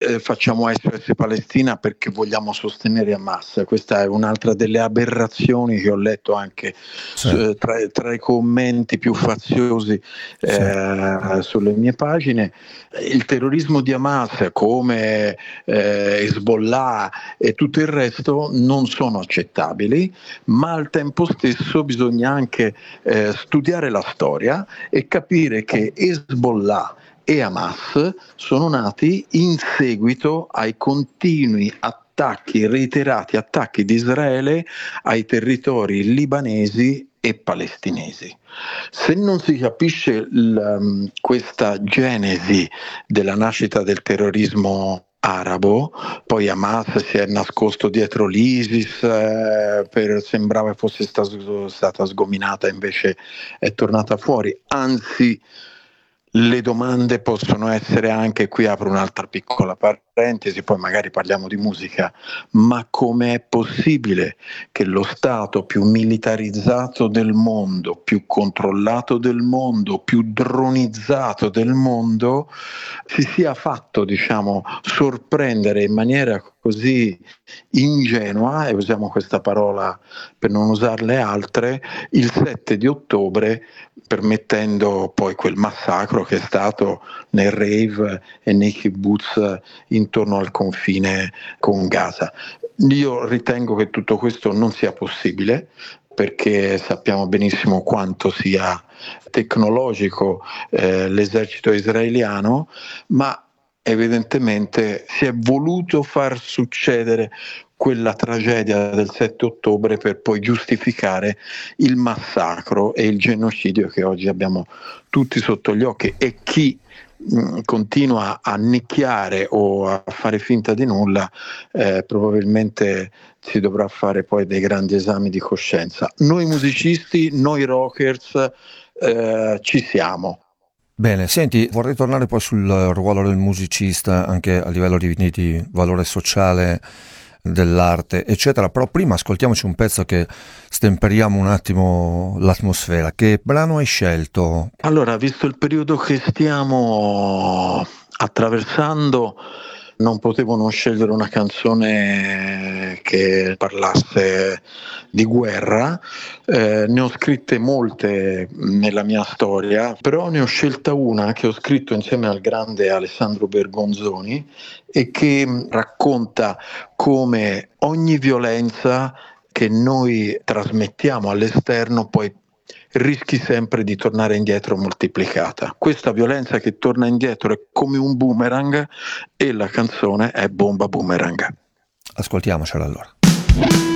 facciamo SOS Palestina perché vogliamo sostenere Hamas. Questa è un'altra delle aberrazioni che ho letto anche tra i commenti più faziosi sulle mie pagine. Il terrorismo di Hamas, come Hezbollah e tutto il resto, non sono accettabili, ma al tempo stesso bisogna anche studiare la storia e capire che Hezbollah e Hamas sono nati in seguito ai continui reiterati attacchi di Israele ai territori libanesi e palestinesi. Se non si capisce questa genesi della nascita del terrorismo arabo, poi Hamas si è nascosto dietro l'ISIS, sembrava fosse stata sgominata, invece è tornata fuori, anzi le domande possono essere anche, qui apro un'altra piccola parentesi, poi magari parliamo di musica, ma com'è possibile che lo Stato più militarizzato del mondo, più controllato del mondo, più dronizzato del mondo, si sia fatto, sorprendere in maniera così ingenua, e usiamo questa parola per non usarle altre, il 7 di ottobre, permettendo poi quel massacro che è stato nel rave e nei kibbutz intorno al confine con Gaza. Io ritengo che tutto questo non sia possibile, perché sappiamo benissimo quanto sia tecnologico l'esercito israeliano, ma evidentemente si è voluto far succedere quella tragedia del 7 ottobre per poi giustificare il massacro e il genocidio che oggi abbiamo tutti sotto gli occhi, e chi continua a nicchiare o a fare finta di nulla probabilmente si dovrà fare poi dei grandi esami di coscienza. Noi musicisti, noi rockers ci siamo. Bene, senti, vorrei tornare poi sul ruolo del musicista anche a livello di valore sociale dell'arte, eccetera, però prima ascoltiamoci un pezzo che stemperiamo un attimo l'atmosfera. Che brano hai scelto? Allora, visto il periodo che stiamo attraversando, non potevo non scegliere una canzone che parlasse di guerra. Ne ho scritte molte nella mia storia, però ne ho scelta una che ho scritto insieme al grande Alessandro Bergonzoni e che racconta come ogni violenza che noi trasmettiamo all'esterno poi rischi sempre di tornare indietro moltiplicata. Questa violenza che torna indietro è come un boomerang, e la canzone è Bomba Boomerang. Ascoltiamocela allora.